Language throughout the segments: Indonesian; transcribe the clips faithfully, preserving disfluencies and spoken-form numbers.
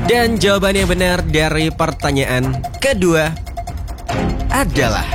Dan jawaban yang benar dari pertanyaan kedua adalah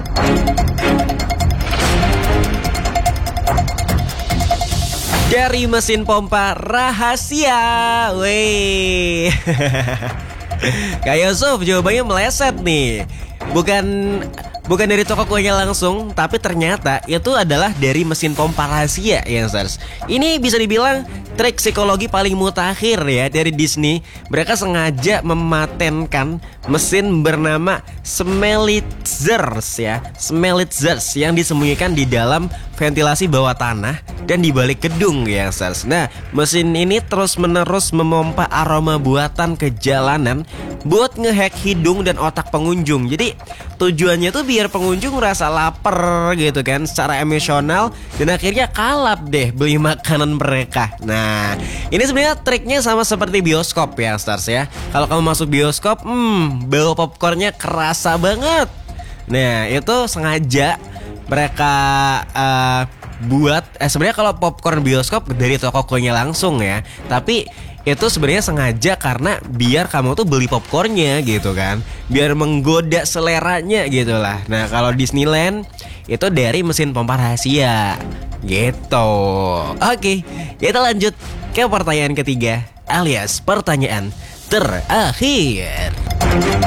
dari mesin pompa rahasia. Weh. Kak Yusuf jawabannya meleset nih. Bukan bukan dari toko kuenya langsung, tapi ternyata itu adalah dari mesin pompa rahasia ya, Stars. Ini bisa dibilang trik psikologi paling mutakhir ya dari Disney. Mereka sengaja mematenkan mesin bernama Smellitzers ya, Smellitzers yang disembunyikan di dalam ventilasi bawah tanah dan di balik gedung ya, Stars. Nah, mesin ini terus-menerus memompa aroma buatan ke jalanan buat ngehack hidung dan otak pengunjung. Jadi tujuannya tuh biar pengunjung rasa lapar gitu kan secara emosional dan akhirnya kalap deh beli makanan mereka. Nah, ini sebenarnya triknya sama seperti bioskop ya, Stars ya. Kalau kamu masuk bioskop, hmm, bau popcornnya kerasa banget. Nah, itu sengaja mereka uh, buat eh sebenarnya kalau popcorn bioskop dari toko kuenya langsung ya, tapi itu sebenarnya sengaja karena biar kamu tuh beli popcornnya gitu kan, biar menggoda seleranya gitu lah. Nah, kalau Disneyland itu dari mesin pompa rahasia gitu. Oke, kita lanjut ke pertanyaan ketiga alias pertanyaan terakhir.